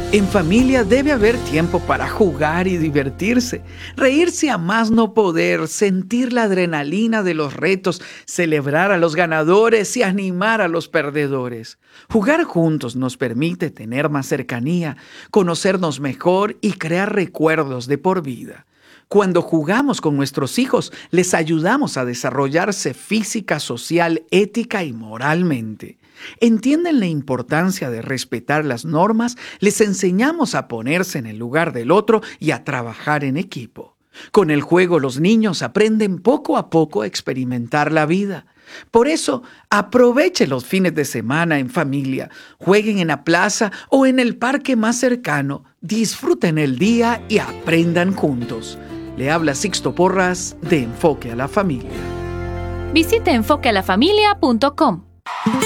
En familia debe haber tiempo para jugar y divertirse, reírse a más no poder, sentir la adrenalina de los retos, celebrar a los ganadores y animar a los perdedores. Jugar juntos nos permite tener más cercanía, conocernos mejor y crear recuerdos de por vida. Cuando jugamos con nuestros hijos, les ayudamos a desarrollarse física, social, ética y moralmente. Entienden la importancia de respetar las normas, les enseñamos a ponerse en el lugar del otro y a trabajar en equipo. Con el juego los niños aprenden poco a poco a experimentar la vida. Por eso, aproveche los fines de semana en familia, jueguen en la plaza o en el parque más cercano, disfruten el día y aprendan juntos. Le habla Sixto Porras de Enfoque a la Familia. Visite enfoquealafamilia.com.